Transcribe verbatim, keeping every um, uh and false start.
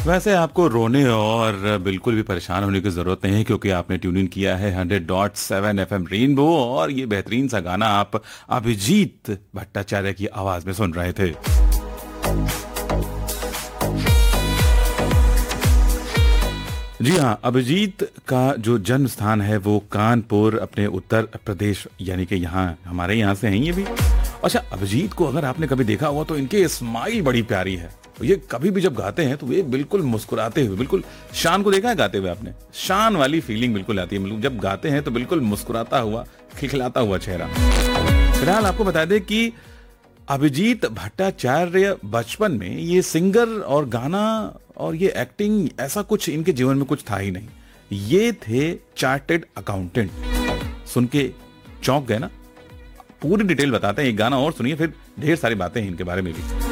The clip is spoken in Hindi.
वैसे आपको रोने और बिल्कुल भी परेशान होने की जरूरत नहीं है, क्योंकि आपने ट्यून इन किया है hundred dot seven F M rainbow और ये बेहतरीन सा गाना आप अभिजीत भट्टाचार्य की आवाज में सुन रहे थे। जी हाँ, अभिजीत का जो जन्म स्थान है वो कानपुर अपने उत्तर प्रदेश यानी कि यहाँ हमारे यहाँ से हैं ये भी। अच्छा, अभिजीत को अगर आपने कभी देखा हुआ तो इनकी स्माइल बड़ी प्यारी है। ये कभी भी जब गाते हैं तो ये बिल्कुल मुस्कुराते हुए, बिल्कुल शान को देखा है गाते हुए आपने, शान वाली फीलिंग बिल्कुल आती है, मतलब जब गाते हैं तो बिल्कुल मुस्कुराता हुआ, खिलखिलाता हुआ चेहरा। फिलहाल आपको बता दें कि अभिजीत भट्टाचार्य बचपन में ये सिंगर और गाना और ये एक्टिंग ऐसा कुछ इनके जीवन में कुछ था ही नहीं। ये थे चार्टेड अकाउंटेंट। सुन के चौंक गए ना? पूरी डिटेल बताते हैं, एक गाना और सुनिए, फिर ढेर सारी बातें हैं इनके बारे में भी।